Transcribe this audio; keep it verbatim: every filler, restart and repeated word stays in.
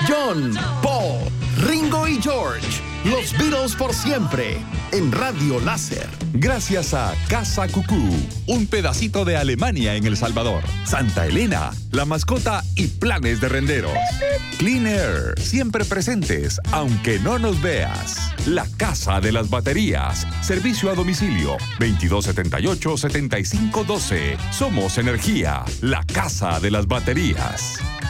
John, Paul, Ringo y George. Los Beatles por siempre. En Radio Láser. Gracias a Casa Cucú, un pedacito de Alemania en El Salvador. Santa Elena, la mascota y planes de renderos. Clean Air, siempre presentes, aunque no nos veas. La Casa de las Baterías. Servicio a domicilio. veintidós setenta y ocho, setenta y cinco doce. Somos Energía, la Casa de las Baterías.